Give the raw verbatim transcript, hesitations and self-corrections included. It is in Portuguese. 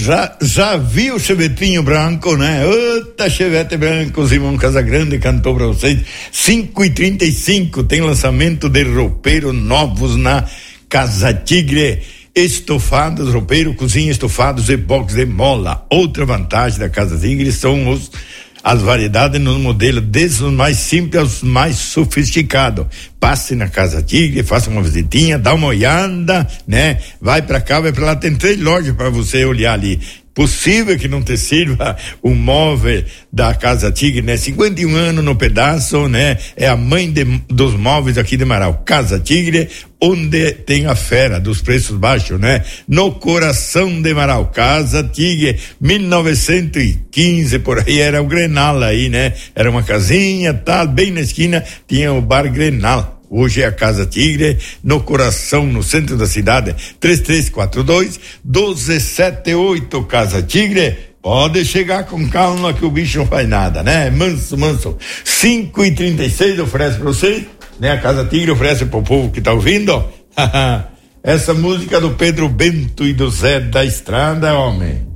Já, já viu o Chevetinho Branco, né? Outra Chevette Branco, o Simão Casagrande cantou pra vocês. cinco e trinta e cinco, tem lançamento de roupeiro novos na Casa Tigre. Estofados, roupeiro, cozinha, estofados e box de mola. Outra vantagem da Casa Tigre são os as variedades no modelo, desde os mais simples aos mais sofisticados. Passe na Casa Tigre, faça uma visitinha, dá uma olhada, né? Vai pra cá, vai pra lá, tem três lojas para você olhar ali. Possível que não te sirva o móvel da Casa Tigre, né? cinquenta e um anos no pedaço, né? É a mãe de, dos móveis aqui de Marau. Casa Tigre, onde tem a fera dos preços baixos, né? No coração de Marau. Casa Tigre, mil novecentos e quinze, por aí era o Grenal aí, né? Era uma casinha, tal, bem na esquina tinha o bar Grenal. Hoje é a Casa Tigre, no coração, no centro da cidade. Três três quatro dois, dois dois sete oito. Casa Tigre, pode chegar com calma que o bicho não faz nada, né? Manso, manso. cinco e trinta e seis oferece pra vocês, né? A Casa Tigre oferece pro povo que tá ouvindo. Essa música do Pedro Bento e do Zé da Estrada, homem.